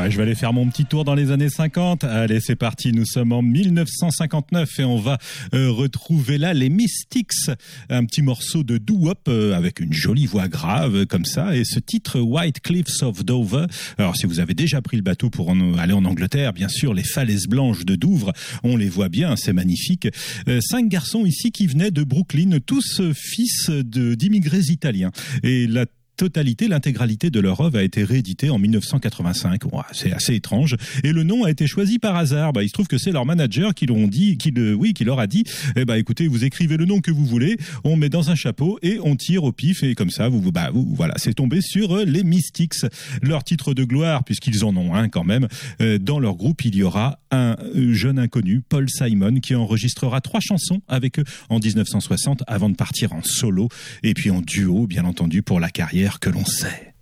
Ouais, je vais aller faire mon petit tour dans les années 50. Allez, c'est parti. Nous sommes en 1959 et on va retrouver là les Mystics. Un petit morceau de doo-wop avec une jolie voix grave comme ça. Et ce titre, White Cliffs of Dover. Alors, si vous avez déjà pris le bateau pour aller en Angleterre, bien sûr, les falaises blanches de Douvres, on les voit bien, c'est magnifique. 5 garçons ici qui venaient de Brooklyn, tous fils d'immigrés italiens. Et l'intégralité de leur œuvre a été rééditée en 1985. Ouais, c'est assez étrange. Et le nom a été choisi par hasard. Il se trouve que c'est leur manager qui leur a dit, écoutez, vous écrivez le nom que vous voulez, on met dans un chapeau et on tire au pif et comme ça, voilà, c'est tombé sur les Mystics. Leur titre de gloire, puisqu'ils en ont un quand même. Dans leur groupe, il y aura un jeune inconnu, Paul Simon, qui enregistrera 3 chansons avec eux en 1960 avant de partir en solo et puis en duo, bien entendu, pour la carrière que l'on sait.